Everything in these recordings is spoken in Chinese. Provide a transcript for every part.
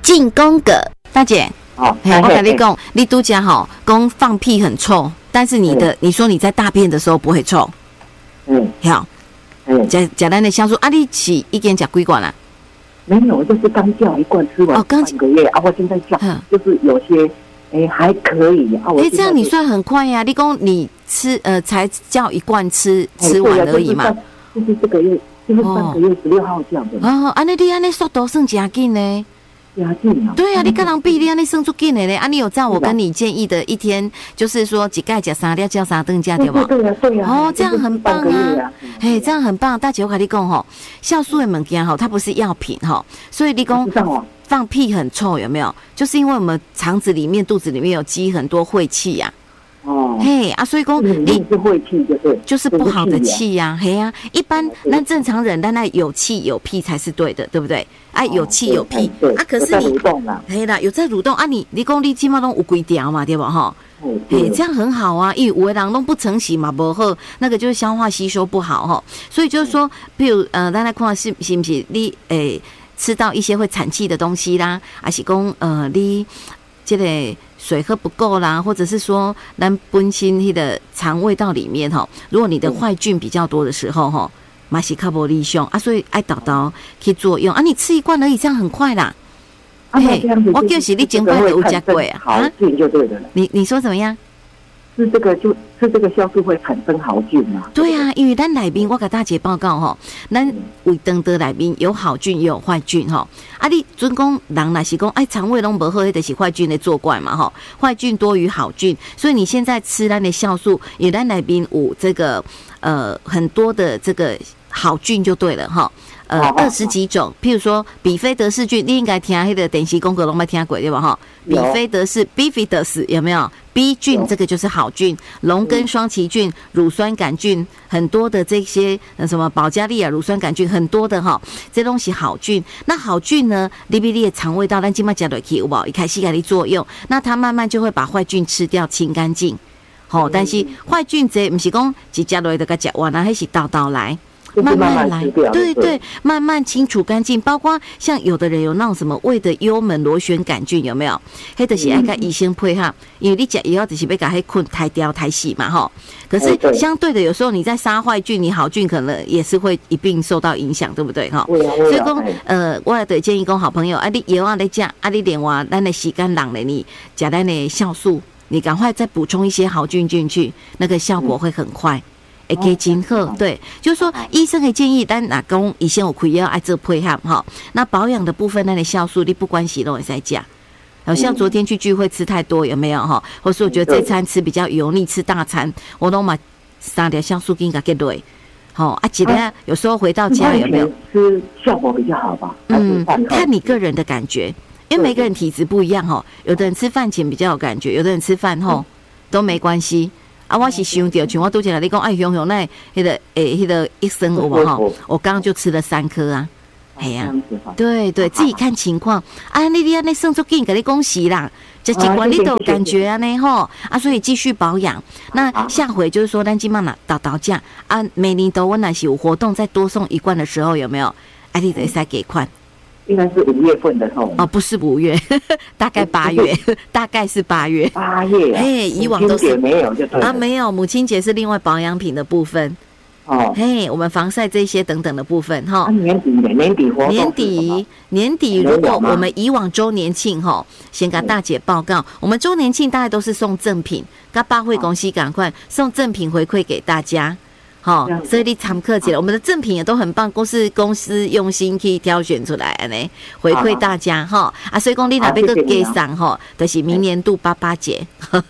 进宫格，大姐，我跟你讲，你都讲吼，讲放屁很臭，但是你说你在大便的时候不会臭，好，吃咱的酵素啊，你是已经吃几罐了？ 没有，就是刚叫一罐吃完半个月啊，我现在叫就是有些还可以啊。 这样你算很快呀！你讲你吃才叫一罐吃完而已嘛。 就是这个月，就是3个月16号叫的。 哦，你安尼速度算真紧呢。 加紧啊！ 对啊，你跟人比，你安尼算足紧的嘞。啊，你有照我跟你建议的一天，就是说一盖吃3粒，叫3顿加对吧？ 对啊，对啊。 哦，这样很棒啊！嘿，这样很棒。大姐，我跟你讲吼，酵素的物件吼，它不是药品吼，所以你讲放屁很臭有没有？就是因为我们肠子里面、肚子里面有积很多晦气呀。嘿啊，所以讲你是晦气就是不好的气呀，嘿呀。一般那正常人，但那有气有屁才是对的，对不对？啊，有气有屁啊，可是你嘿啦，有在蠕动啊，你讲你起码都有几条嘛，对吧？哈，嘿，这样很好啊，因为有的人都不成形嘛，不好，那个就是消化吸收不好哈。所以就是说，比如咱来看是不是你吃到一些会产气的东西啦，还是讲你这个水喝不够啦，或者是说咱本身那个肠胃道里面哈，如果你的坏菌比较多的时候哈，嘛是较无理想啊，所以爱倒去做用啊，你吃一罐而已，这样很快啦。我就是你前摆都有吃过啊， 好菌就对了。 你说怎么样？ 是这个酵素会产生好菌吗？ 对啊，因为咱内面我给大姐报告吼，咱胃肠的内面有好菌也有坏菌吼。啊，你准讲人若是讲肠胃拢无好，迄就是坏菌在作怪嘛吼。坏菌多于好菌，所以你现在吃咱的酵素，因为咱内面有这个很多的这个好菌就对了哈。20几种，譬如说比菲德氏菌，你应该听那个电视广告拢没听过对吧？哈，比菲德氏 Bifidus 有没有 ？B 菌这个就是好菌，龙根双歧菌、乳酸杆菌，很多的这些什么保加利亚乳酸杆菌，很多的哈，这东西好菌。那好菌呢，你的肠胃道，咱今麦加落去有无？一开始给你作用，那它慢慢就会把坏菌吃掉，清干净。好，但是坏菌这不是讲一加落就给它吃完了，还是倒来。慢慢来，对，慢慢清除干净。包括像有的人有那种什么胃的幽门螺旋杆菌，有没有？迄就是爱跟医生配合，因为你吃以后就是要把它困抬掉、抬洗嘛，哈。可是相对的，有时候你在杀坏菌，你好菌可能也是会一并受到影响，对不对？哈。所以讲，我也得建议讲好朋友，啊，你药啊来吃，啊，你另外咱的时间让了你吃咱的酵素，你赶快再补充一些好菌进去，那个效果会很快。可以今后对，就是说医生的建议，但哪讲以前有开药爱做配合哈。那保养的部分，那的酵素你不关系都会在讲。好像昨天去聚会吃太多有没有哈？或是我觉得这餐吃比较油腻，吃大餐，我都买3条酵素给它给对。好啊，记得有时候回到家有没有吃效果比较好吧？ 看你个人的感觉，因为每个人体质不一样哈。有的人吃饭前比较有感觉，有的人吃饭后都没关系。啊，我是想到，像我拄前你讲，哎，熊熊那迄个益生有无吼？我刚刚就吃了3颗啊，哎呀，对，自己看情况啊，你安尼算足紧，给你恭喜啦，这几罐你都有感觉啊呢吼啊，所以继续保养。那下回就是说，咱今嘛拿倒价啊，每年都我若是有活动，再多送1罐的时候有没有？啊，你得再给款。 应该是5月份的时候哦，不是5月，大概8月，大概是8月。 8月啊， 嘿，以往都是没有就对了啊， 没有，母亲节是另外保养品的部分。哦，嘿，我们防晒这些等等的部分哈。 年底活动， 年底，如果我们以往周年庆哈，先跟大姐报告，我们周年庆大概都是送赠品，跟百货公司赶快送赠品回馈给大家。好，所以你常客气了，我们的赠品也都很棒，公司用心去挑选出来呢，回馈大家哈啊，所以讲你那边个给上哈，就是明年度88节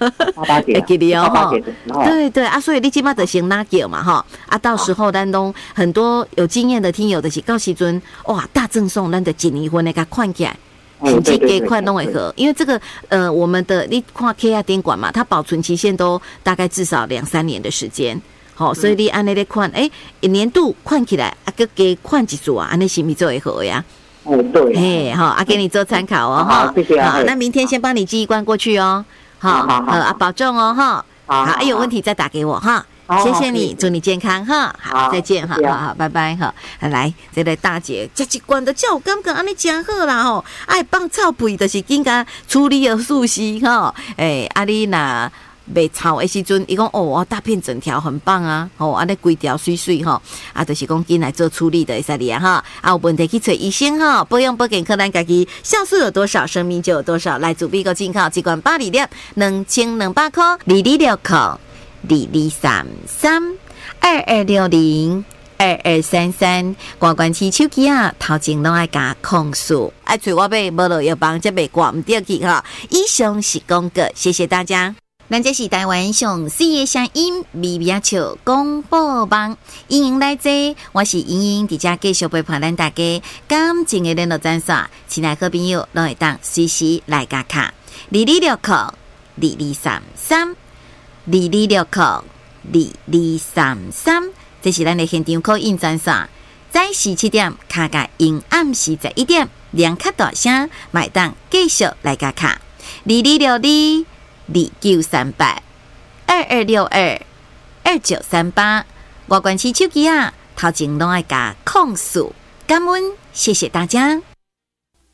，88节，记得哦哈，对啊，所以你起码得先拿给嘛哈啊，到时候咱都很多有经验的听友的是到时阵哇大赠送，咱的1年份的给款起来。甚至给款都会好，因为这个我们的你看 KR 店馆嘛，它保存期限都大概至少2-3年的时间。好，所以你按那个款，一年度款起来，啊，个给款一组啊，安尼是不是做会好呀？ 对， 嘿，好，啊，给你做参考哦，哈， 谢谢。 好，那明天先帮你寄1罐过去哦，好，啊，保重哦，哈，好，有问题再打给我哈。 谢谢你，祝你健康哈，好，再见哈，好，拜拜哈。来，这个大姐食一罐的照感觉安尼真好啦吼，爱放臭屁就是紧甲处理的熟悉吼，你若袂臭的时阵，伊讲哦，大片整条很棒啊，安尼规条水水吼，就是讲紧来做处理的会使哩啊哈，有问题去找医生哈，保养保健科咱家己酵素有多少，生命就有多少，来自美国进口一罐8厘粒，2200块，226块226322602233，关关起手机啊，头前拢爱加控诉，爱找我买无落药房，则袂挂唔得去哈。以上是广告，谢谢大家。咱这是台湾上4个声音微微笑广播网，欢迎来坐，我是莹莹，伫遮继续陪伴咱大家感情的联络专线，亲爱好朋友拢会当随时来加卡226块2233，226块2233，这是咱的现场call in专线，早时7点卡甲因暗时11点，两卡大声，买当继续来加卡2262-2262-2268，我关起手机啊，头前拢爱加控诉，感恩，谢谢大家。